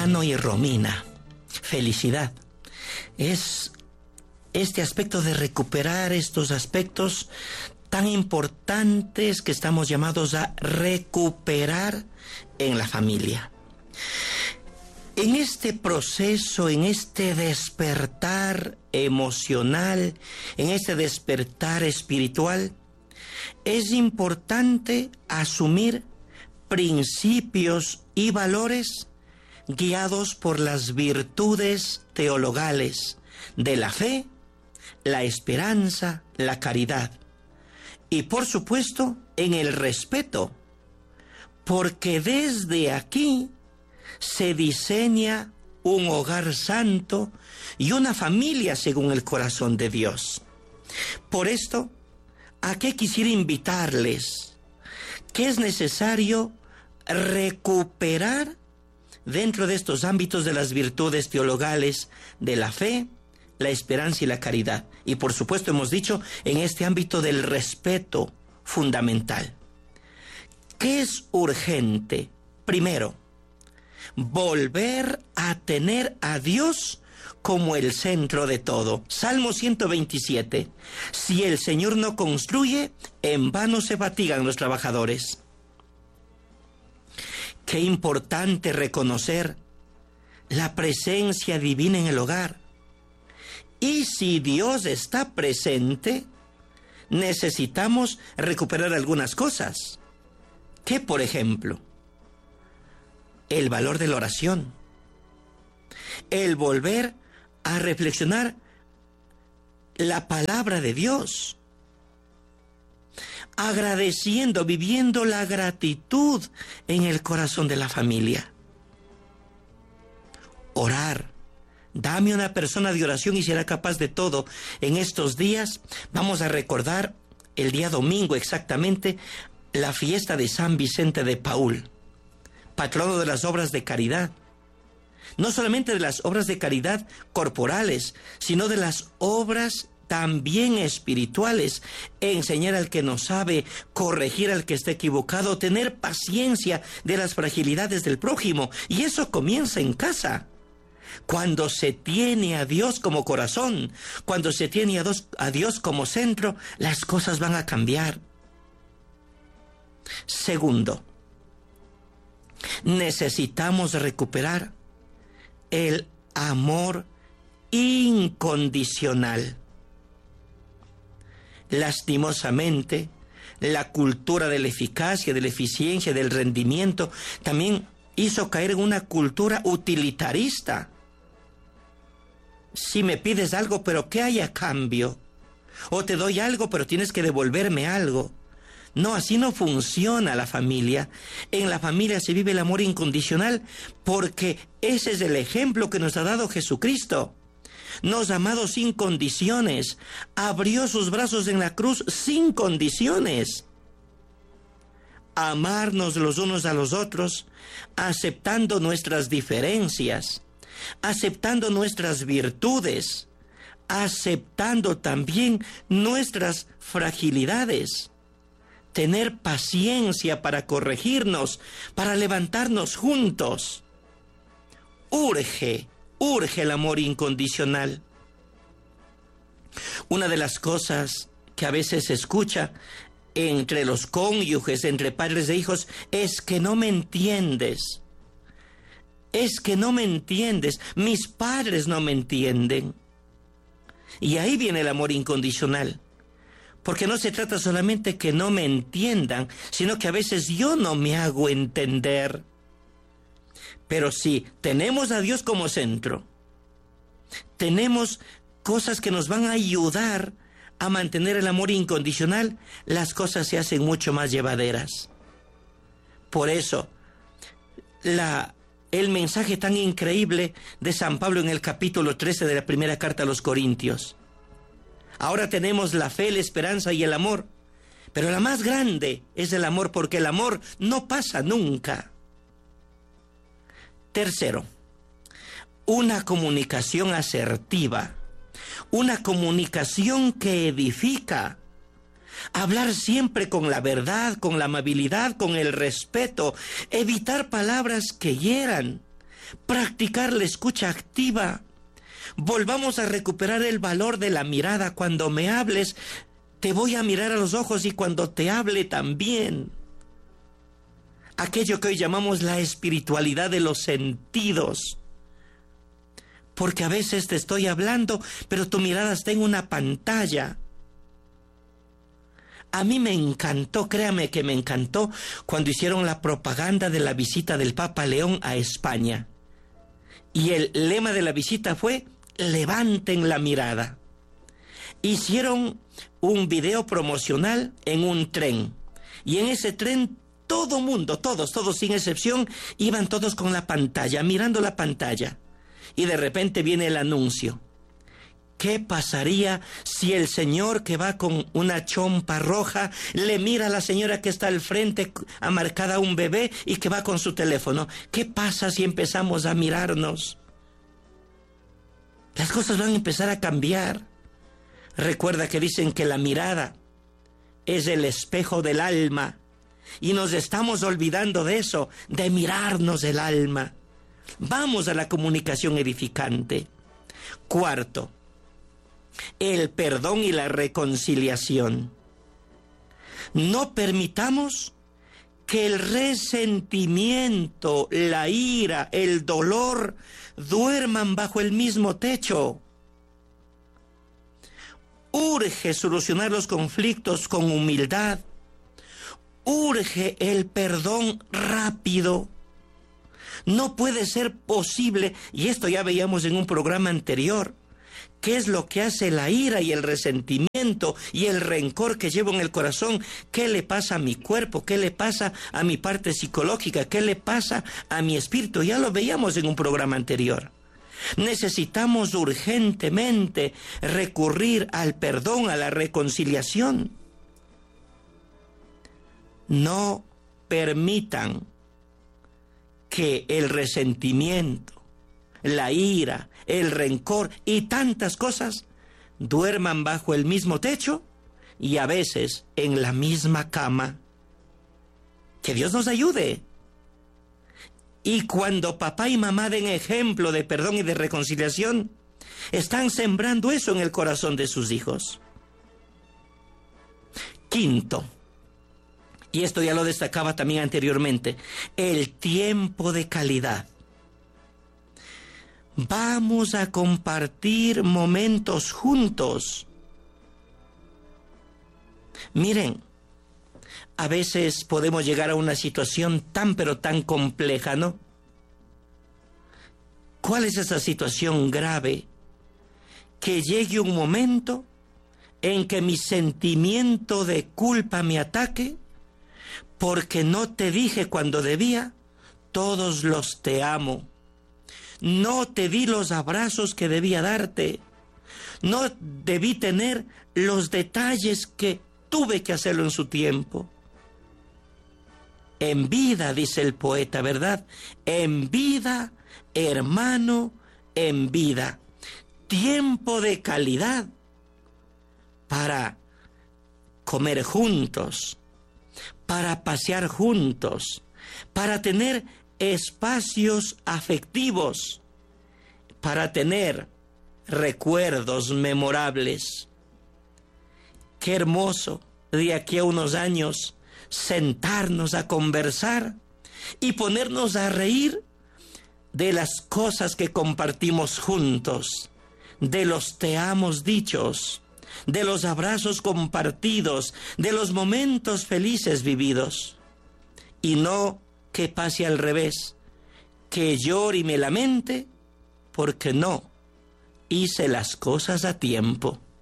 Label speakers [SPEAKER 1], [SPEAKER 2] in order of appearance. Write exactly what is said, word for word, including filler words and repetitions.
[SPEAKER 1] Nano y Romina. Felicidad. Es este aspecto de recuperar estos aspectos tan importantes que estamos llamados a recuperar en la familia. En este proceso, en este despertar emocional, en este despertar espiritual, es importante asumir principios y valores guiados por las virtudes teologales de la fe, la esperanza, la caridad y, por supuesto, en el respeto, porque desde aquí se diseña un hogar santo y una familia según el corazón de Dios. Por esto, ¿a qué quisiera invitarles? Que es necesario recuperar dentro de estos ámbitos de las virtudes teologales de la fe, la esperanza y la caridad. Y por supuesto hemos dicho en este ámbito del respeto fundamental. ¿Qué es urgente? Primero, volver a tener a Dios como el centro de todo. Salmo ciento veintisiete. Si el Señor no construye, en vano se fatigan los trabajadores. Qué importante reconocer la presencia divina en el hogar. Y si Dios está presente, necesitamos recuperar algunas cosas. ¿Qué, por ejemplo? El valor de la oración. El volver a reflexionar la palabra de Dios. Agradeciendo, viviendo la gratitud en el corazón de la familia. Orar. Dame una persona de oración y será capaz de todo. En estos días vamos a recordar el día domingo exactamente la fiesta de San Vicente de Paúl, patrono de las obras de caridad. No solamente de las obras de caridad corporales, sino de las obras también espirituales. Enseñar al que no sabe, corregir al que está equivocado, tener paciencia de las fragilidades del prójimo. Y eso comienza en casa. Cuando se tiene a Dios como corazón, cuando se tiene a Dios, a Dios como centro, las cosas van a cambiar. Segundo, necesitamos recuperar el amor incondicional. Lastimosamente, la cultura de la eficacia, de la eficiencia, del rendimiento, también hizo caer en una cultura utilitarista. Si me pides algo, pero ¿qué hay a cambio? O te doy algo, pero tienes que devolverme algo. No, así no funciona la familia. En la familia se vive el amor incondicional porque ese es el ejemplo que nos ha dado Jesucristo. Nos ha amado sin condiciones. Abrió sus brazos en la cruz sin condiciones. Amarnos los unos a los otros, aceptando nuestras diferencias, aceptando nuestras virtudes, aceptando también nuestras fragilidades. Tener paciencia para corregirnos, para levantarnos juntos. Urge, urge el amor incondicional. Una de las cosas que a veces se escucha entre los cónyuges, entre padres e hijos, es que no me entiendes. Es que no me entiendes. Mis padres no me entienden. Y ahí viene el amor incondicional. Porque no se trata solamente que no me entiendan, sino que a veces yo no me hago entender. Pero si tenemos a Dios como centro, tenemos cosas que nos van a ayudar a mantener el amor incondicional, las cosas se hacen mucho más llevaderas. Por eso, la, el mensaje tan increíble de San Pablo en el capítulo trece de la primera carta a los Corintios. Ahora tenemos la fe, la esperanza y el amor, pero la más grande es el amor, porque el amor no pasa nunca. Tercero, una comunicación asertiva, una comunicación que edifica. Hablar siempre con la verdad, con la amabilidad, con el respeto, evitar palabras que hieran, practicar la escucha activa. Volvamos a recuperar el valor de la mirada. Cuando me hables, te voy a mirar a los ojos, y cuando te hable también. Aquello que hoy llamamos la espiritualidad de los sentidos. Porque a veces te estoy hablando, pero tu mirada está en una pantalla. A mí me encantó, créame que me encantó, cuando hicieron la propaganda de la visita del Papa León a España. Y el lema de la visita fue: levanten la mirada. Hicieron un video promocional en un tren. Y en ese tren todo mundo, todos, todos sin excepción, iban todos con la pantalla, mirando la pantalla. Y de repente viene el anuncio. ¿Qué pasaría si el señor que va con una chompa roja le mira a la señora que está al frente, amarcada a un bebé, y que va con su teléfono? ¿Qué pasa si empezamos a mirarnos? Las cosas van a empezar a cambiar. Recuerda que dicen que la mirada es el espejo del alma, y nos estamos olvidando de eso, de mirarnos el alma. Vamos a la comunicación edificante. Cuarto, el perdón y la reconciliación. No permitamos que el resentimiento, la ira, el dolor duerman bajo el mismo techo. Urge solucionar los conflictos con humildad. Urge el perdón rápido. No puede ser posible, y esto ya veíamos en un programa anterior, ¿qué es lo que hace la ira y el resentimiento y el rencor que llevo en el corazón? ¿Qué le pasa a mi cuerpo? ¿Qué le pasa a mi parte psicológica? ¿Qué le pasa a mi espíritu? Ya lo veíamos en un programa anterior. Necesitamos urgentemente recurrir al perdón, a la reconciliación. No permitan que el resentimiento, la ira, el rencor y tantas cosas duerman bajo el mismo techo y a veces en la misma cama. Que Dios nos ayude. Y cuando papá y mamá den ejemplo de perdón y de reconciliación, están sembrando eso en el corazón de sus hijos. Quinto, y esto ya lo destacaba también anteriormente, el tiempo de calidad. Vamos a compartir momentos juntos. Miren, a veces podemos llegar a una situación tan pero tan compleja, ¿no? ¿Cuál es esa situación grave? Que llegue un momento en que mi sentimiento de culpa me ataque porque no te dije cuando debía todos los te amo. No te di los abrazos que debía darte. No debí tener los detalles que tuve que hacerlo en su tiempo. En vida, dice el poeta, ¿verdad? En vida, hermano, en vida. Tiempo de calidad para comer juntos, para pasear juntos, para tener espacios afectivos, para tener recuerdos memorables. Qué hermoso de aquí a unos años sentarnos a conversar y ponernos a reír de las cosas que compartimos juntos, de los te amos dichos, de los abrazos compartidos, de los momentos felices vividos. Y no que pase al revés, que llore y me lamente porque no hice las cosas a tiempo.